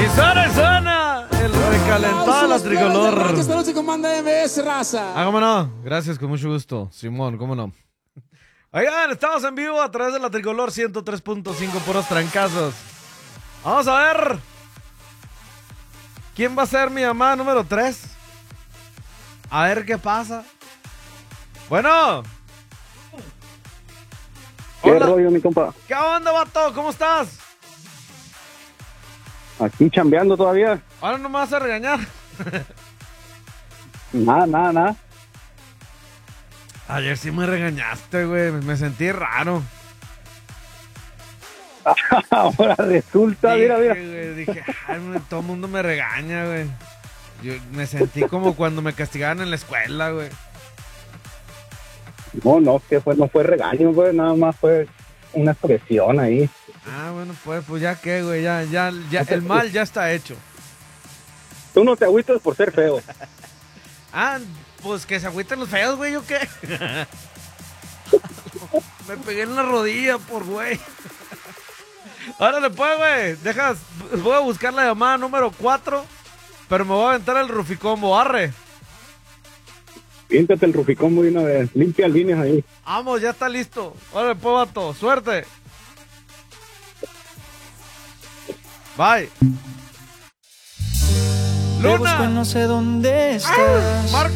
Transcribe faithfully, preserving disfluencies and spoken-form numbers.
Y suena y suena el recalentado de la tricolor. Esta noche con Banda M S, raza. Ah, cómo no. Gracias, con mucho gusto. Simón, cómo no. Oigan, estamos en vivo a través de la tricolor ciento tres punto cinco, puros trancazos. Vamos a ver. ¿Quién va a ser mi mamá número tres? A ver qué pasa. Bueno. ¿Qué Hola. rollo, mi compa? ¿Qué onda, vato? ¿Cómo estás? Aquí chambeando todavía. Ahora no me vas a regañar. Nada, nada, nada. Ayer sí me regañaste, güey. Me sentí raro. Ahora resulta, Dije, mira, mira. güey, dije, ay, me- todo el mundo me regaña, güey. Yo me sentí como cuando me castigaban en la escuela, güey. No, no, que fue, no fue regaño, güey, nada más fue una expresión ahí. Ah, bueno, pues, pues ya qué, güey. Ya, ya, ya, el mal ya está hecho. Tú no te agüitas por ser feo. Ah, pues que se agüiten los feos, güey, ¿yo qué? Me pegué en la rodilla por güey. Órale, pues, güey. Dejas, voy a buscar la llamada número cuatro, pero me voy a aventar el ruficombo, arre. Píntate el ruficón de una vez, limpia líneas ahí. Vamos, ya está listo. Órale, pues, vato. Suerte. Bye. Te busco, Luna. no sé dónde estás. Marca